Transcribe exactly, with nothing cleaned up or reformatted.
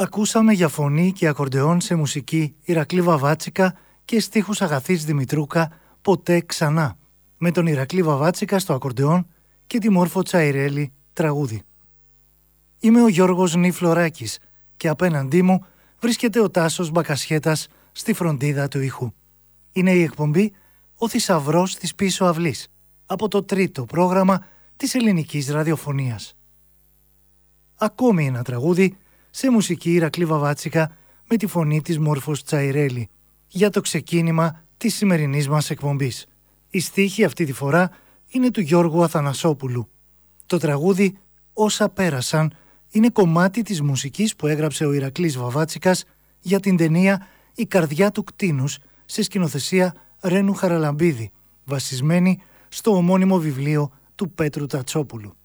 Ακούσαμε για φωνή και ακορντεόν σε μουσική Ηρακλή Βαβάτσικα και στίχους Αγαθής Δημητρούκα «Ποτέ ξανά», με τον Ηρακλή Βαβάτσικα στο ακορντεόν και τη Μόρφο Τσαϊρέλη τραγούδι. Είμαι ο Γιώργος Νιφλωράκης και απέναντί μου βρίσκεται ο Τάσος Μπακασχέτας στη φροντίδα του ήχου. Είναι η εκπομπή «Ο Θησαυρός της Πίσω Αυλής» από το τρίτο πρόγραμμα της ελληνικής ραδιοφωνίας. Ακόμη ένα τραγούδι σε μουσική Ηρακλή Βαβάτσικα με τη φωνή της Μόρφος Τσαϊρέλη για το ξεκίνημα της σημερινής μας εκπομπής. Η στίχη αυτή τη φορά είναι του Γιώργου Αθανασόπουλου. Το τραγούδι «Όσα πέρασαν» είναι κομμάτι της μουσικής που έγραψε ο Ηρακλής Βαβάτσικας για την ταινία «Η καρδιά του κτήνους» σε σκηνοθεσία Ρένου Χαραλαμπίδη, βασισμένη στο ομώνυμο βιβλίο του Πέτρου Τατσόπουλου.